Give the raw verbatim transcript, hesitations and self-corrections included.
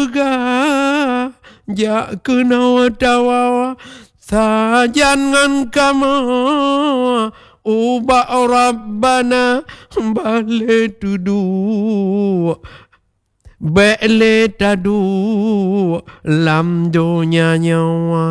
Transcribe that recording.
surga ja kena tawa sajan ngan kamu ubah rabbana bale tudu bale tadu lam dunya nyawa